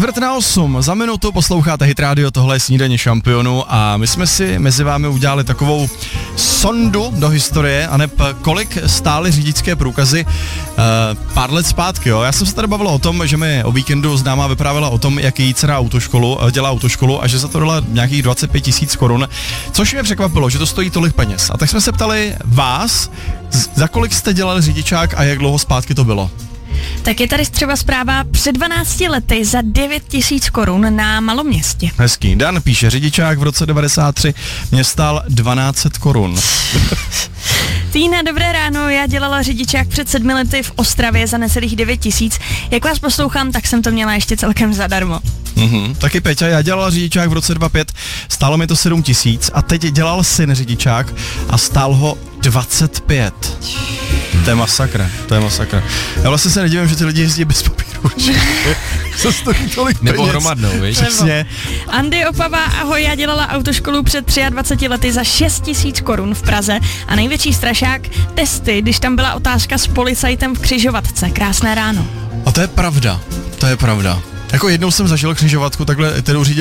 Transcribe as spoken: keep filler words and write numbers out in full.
Čtvrt na osm, za minutu posloucháte Hit Radio, tohle je Snídaně šampionů a my jsme si mezi vámi udělali takovou sondu do historie, aneb kolik stály řidičské průkazy uh, pár let zpátky, jo. Já jsem se tady bavil o tom, že mi o víkendu známá vyprávěla o tom, jak její dcera autoškolu, dělá autoškolu a že za to dala nějakých dvacet pět tisíc korun, což mě překvapilo, že to stojí tolik peněz. A tak jsme se ptali vás, za kolik jste dělali řidičák a jak dlouho zpátky to bylo. Tak je tady třeba zpráva před dvanácti lety za devět tisíc korun na Maloměstě. Hezký. Dan píše, řidičák v roce devadesát tři mě stál dvanáct set korun. Týna, dobré ráno, já dělala řidičák před sedmi lety v Ostravě za necelých devět tisíc. Jak vás poslouchám, tak jsem to měla ještě celkem zadarmo. Mhm, taky Peťa, já dělala řidičák v roce dvacet pět, stálo mi to sedm tisíc a teď dělal syn řidičák a stál ho dvacet pět. To je masakra, to je masakra. Já vlastně se nedivím, že ty lidi jezdí bez papíru. Co stojí tolik peněz? Nebo hromadnou, víš? Přesně. Andy Opava, ahoj, já dělala autoškolu před dvaceti třemi lety za šest tisíc korun v Praze a největší strašák testy, když tam byla otázka s policajtem v křižovatce. Krásné ráno. A to je pravda, to je pravda. Jako jednou jsem zažil křižovatku, takhle, kterou řídil